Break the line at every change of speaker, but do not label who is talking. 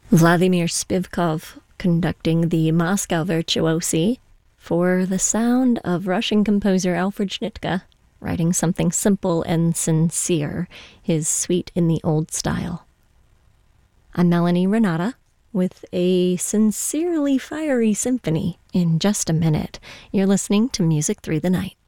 Vladimir Spivkov conducting the Moscow Virtuosi for the sound of Russian composer Alfred Schnittke, writing something simple and sincere, his Suite in the Old Style. I'm Melanie Renata with a sincerely fiery symphony in just a minute. You're listening to Music Through the Night.